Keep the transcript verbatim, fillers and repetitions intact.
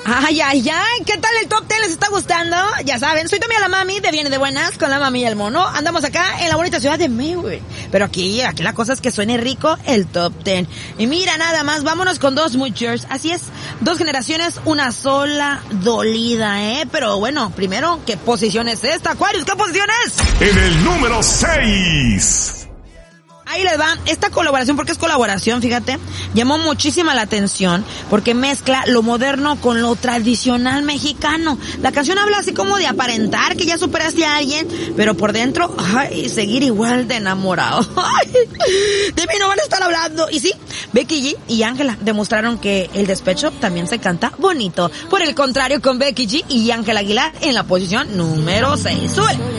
Ay, ay, ay, ¿qué tal el Top Ten? ¿Les está gustando? Ya saben, soy Tommy a la Mami, de Viene de Buenas, con la Mami y el Mono. Andamos acá en la bonita ciudad de Maywood. Pero aquí, aquí la cosa es que suene rico el Top Ten. Y mira, nada más, vámonos con dos muchers. Así es, dos generaciones, una sola dolida, ¿eh? Pero bueno, primero, ¿qué posición es esta? Aquarius, ¿qué posición es? En el número seis. Ahí les va, esta colaboración, porque es colaboración, fíjate, llamó muchísima la atención, porque mezcla lo moderno con lo tradicional mexicano. La canción habla así como de aparentar que ya superaste a alguien, pero por dentro, ay, seguir igual de enamorado. Ay, de mí no van a estar hablando. Y sí, Becky G y Ángela demostraron que el despecho también se canta bonito. Por el contrario, con Becky G y Ángela Aguilar en la posición número seis. ¡Sube!